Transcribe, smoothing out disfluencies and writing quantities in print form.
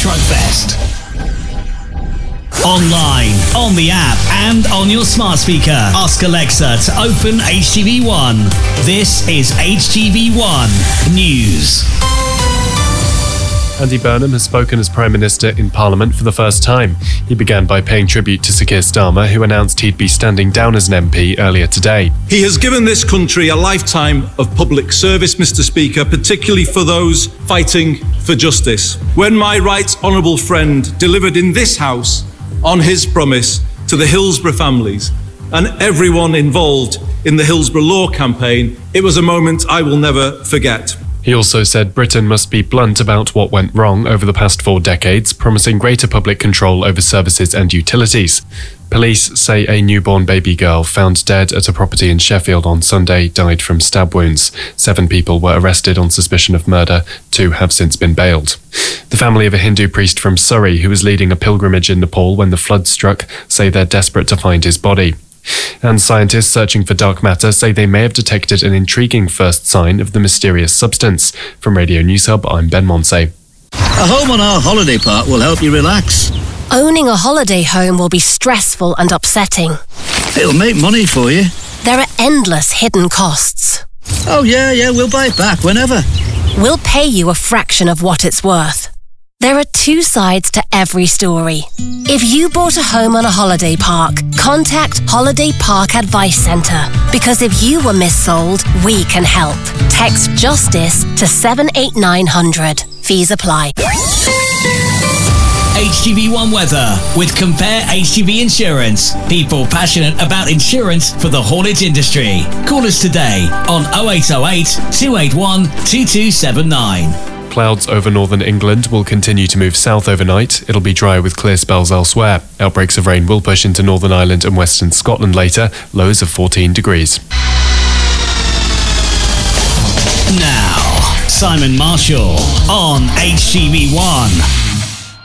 Truckfest. Online, on the app, and on your smart speaker. Ask Alexa to open HTV1. This is HTV1 News. Andy Burnham has spoken as Prime Minister in Parliament for the first time. He began by paying tribute to Sir Keir Starmer, who announced he'd be standing down as an MP earlier today. He has given this country a lifetime of public service, Mr. Speaker, particularly for those fighting for justice. When my right honourable friend delivered in this House on his promise to the Hillsborough families and everyone involved in the Hillsborough Law campaign, it was a moment I will never forget. He also said Britain must be blunt about what went wrong over the past 4 decades, promising greater public control over services and utilities. Police say a newborn baby girl found dead at a property in Sheffield on Sunday died from stab wounds. 7 people were arrested on suspicion of murder. 2 have since been bailed. The family of a Hindu priest from Surrey who was leading a pilgrimage in Nepal when the flood struck say they're desperate to find his body. And scientists searching for dark matter say they may have detected an intriguing first sign of the mysterious substance. From Radio News Hub, I'm Ben Monsey. A home on our holiday park will help you relax. Owning a holiday home will be stressful and upsetting. It'll make money for you. There are endless hidden costs. Oh yeah, we'll buy it back whenever. We'll pay you a fraction of what it's worth. There are 2 sides to every story. If you bought a home on a holiday park, contact Holiday Park Advice Centre, because if you were missold, we can help. Text JUSTICE to 78900. Fees apply. HTV1 Weather with Compare HTV Insurance. People passionate about insurance for the haulage industry. Call us today on 0808 281 2279. Clouds over northern England will continue to move south overnight. It'll be dry with clear spells elsewhere. Outbreaks of rain will push into Northern Ireland and western Scotland later, lows of 14 degrees. Now, Simon Marshall on HTV1.